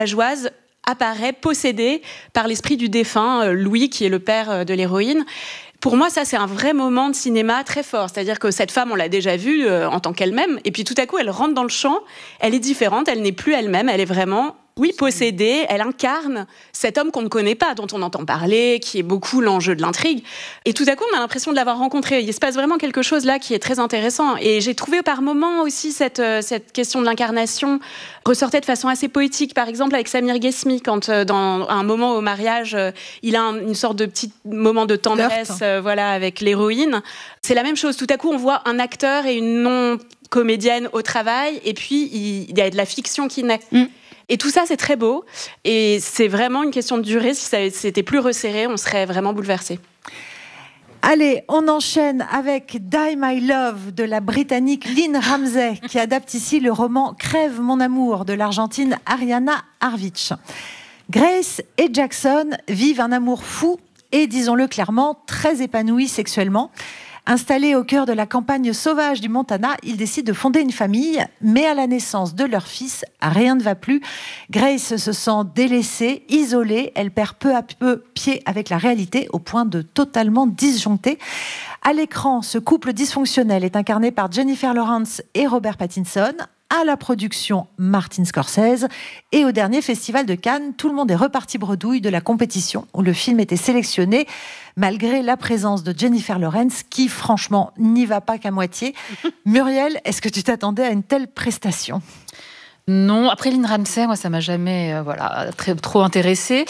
villageoise apparaît possédée par l'esprit du défunt, Louis, qui est le père de l'héroïne. Pour moi, ça, c'est un vrai moment de cinéma très fort. C'est-à-dire que cette femme, on l'a déjà vue en tant qu'elle-même. Et puis tout à coup, elle rentre dans le champ. Elle est différente. Elle n'est plus elle-même. Elle est vraiment, possédée. Elle incarne cet homme qu'on ne connaît pas, dont on entend parler, qui est beaucoup l'enjeu de l'intrigue. Et tout à coup, on a l'impression de l'avoir rencontré. Il se passe vraiment quelque chose là qui est très intéressant. Et j'ai trouvé par moments aussi cette question de l'incarnation ressortait de façon assez poétique. Par exemple, avec Samir Ghesmi, quand dans un moment au mariage, il a une sorte de petit moment de tendresse avec l'héroïne. C'est la même chose. Tout à coup, on voit un acteur et une non-comédienne au travail. Et puis, il y a de la fiction qui naît. Et tout ça, c'est très beau. Et c'est vraiment une question de durée. Si c'était plus resserré, on serait vraiment bouleversés. Allez, on enchaîne avec Die My Love de la Britannique Lynn Ramsay, qui adapte ici le roman Crève mon amour de l'Argentine Ariana Harvich. Grace et Jackson vivent un amour fou et, disons-le clairement, très épanoui sexuellement. Installés au cœur de la campagne sauvage du Montana, ils décident de fonder une famille, mais à la naissance de leur fils, rien ne va plus. Grace se sent délaissée, isolée, elle perd peu à peu pied avec la réalité au point de totalement disjoncter. À l'écran, ce couple dysfonctionnel est incarné par Jennifer Lawrence et Robert Pattinson. À la production, Martin Scorsese. Et au dernier festival de Cannes, tout le monde est reparti bredouille de la compétition où le film était sélectionné, malgré la présence de Jennifer Lawrence, qui, franchement, n'y va pas qu'à moitié. Muriel, est-ce que tu t'attendais à une telle prestation ? Non, après Lynn Ramsay, moi ça m'a jamais trop intéressée.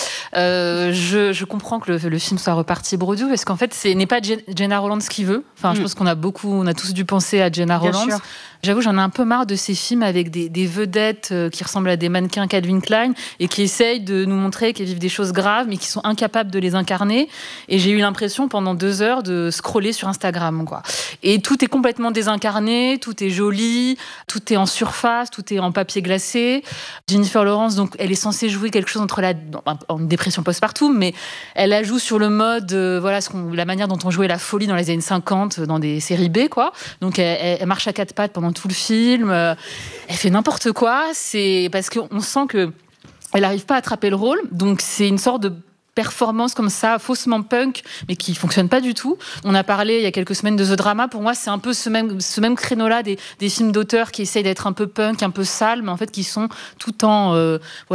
Je comprends que le film soit reparti bredouille parce qu'en fait, n'est pas Gena Rowlands qui veut. Enfin, je pense qu'on a tous dû penser à Gena Rowlands. J'avoue, j'en ai un peu marre de ces films avec des vedettes qui ressemblent à des mannequins Calvin Klein et qui essayent de nous montrer qu'elles vivent des choses graves mais qui sont incapables de les incarner. Et j'ai eu l'impression pendant 2 heures de scroller sur Instagram, quoi. Et tout est complètement désincarné, tout est joli, tout est en surface, tout est en papier glacé. Jennifer Lawrence, donc, elle est censée jouer quelque chose entre en dépression postpartum, mais elle la joue sur le mode, la manière dont on jouait la folie dans les années 50 dans des séries B, quoi. Donc elle marche à 4 pattes pendant tout le film, elle fait n'importe quoi. C'est parce qu'on sent que elle n'arrive pas à attraper le rôle, donc c'est une sorte de performance comme ça, faussement punk, mais qui fonctionne pas du tout. On a parlé il y a quelques semaines de The Drama. Pour moi, c'est un peu ce même créneau-là des films d'auteurs qui essayent d'être un peu punk, un peu sales, mais en fait qui sont tout en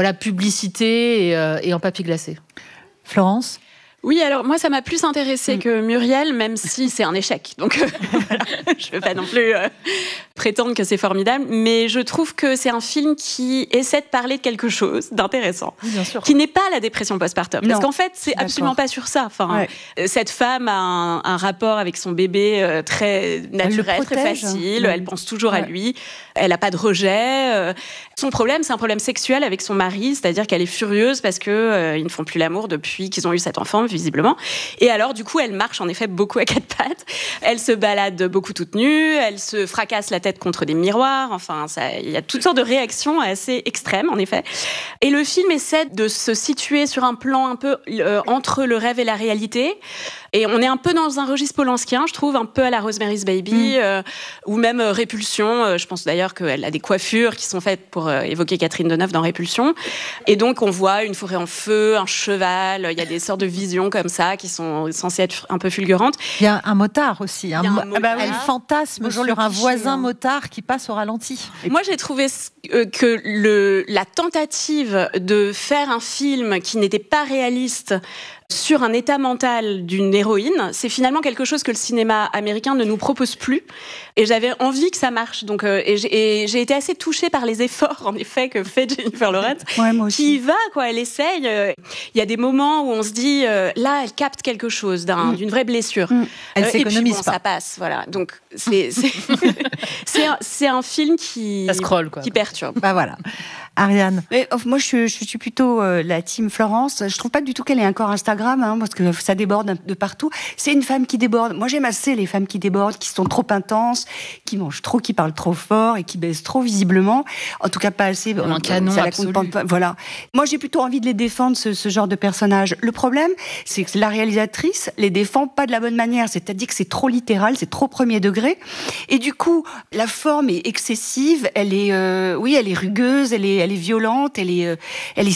publicité et en papier glacé. Florence ? Oui, alors moi, ça m'a plus intéressée que Muriel, même si c'est un échec. Donc, voilà, je ne vais pas non plus prétendre que c'est formidable, mais je trouve que c'est un film qui essaie de parler de quelque chose d'intéressant, qui n'est pas la dépression postpartum. Parce qu'en fait, c'est absolument pas sur ça. Enfin, cette femme a un rapport avec son bébé très naturel, très facile. Elle pense toujours à lui. Elle n'a pas de rejet. Son problème, c'est un problème sexuel avec son mari, c'est-à-dire qu'elle est furieuse parce qu'ils ne font plus l'amour depuis qu'ils ont eu cet enfant, visiblement. Et alors, du coup, elle marche en effet beaucoup à 4 pattes. Elle se balade beaucoup toute nue. Elle se fracasse la tête contre des miroirs. Enfin, il y a toutes sortes de réactions assez extrêmes, en effet. Et le film essaie de se situer sur un plan un peu entre le rêve et la réalité. Et on est un peu dans un registre polanskien, je trouve, un peu à la Rosemary's Baby, ou même Répulsion. Je pense d'ailleurs qu'elle a des coiffures qui sont faites pour évoquer Catherine Deneuve dans Répulsion. Et donc, on voit une forêt en feu, un cheval, il y a des sortes de visions comme ça qui sont censées être un peu fulgurantes. Il y a un motard aussi. Elle fantasme sur un voisin motard qui passe au ralenti. Moi, j'ai trouvé que la tentative de faire un film qui n'était pas réaliste sur un état mental d'une héroïne, c'est finalement quelque chose que le cinéma américain ne nous propose plus. Et j'avais envie que ça marche. Donc, et j'ai été assez touchée par les efforts, en effet, que fait Jennifer Lawrence, qui y va, quoi. Elle essaye. Il y a des moments où on se dit, là, elle capte quelque chose d'une vraie blessure. Elle s'économise et puis, pas. Ça passe, voilà. Donc, c'est un film qui perturbe. Bah voilà. Ariane. Mais, moi, je suis plutôt la team Florence. Je trouve pas du tout qu'elle ait un corps Instagram, parce que ça déborde de partout. C'est une femme qui déborde. Moi, j'aime assez les femmes qui débordent, qui sont trop intenses, qui mangent trop, qui parlent trop fort et qui baissent trop visiblement. En tout cas, pas assez. Un canon absolu. Voilà. Moi, j'ai plutôt envie de les défendre, ce genre de personnages. Le problème, c'est que la réalisatrice les défend pas de la bonne manière. C'est-à-dire que c'est trop littéral, c'est trop premier degré. Et du coup, la forme est excessive. Elle est rugueuse, elle est elle est violente, elle est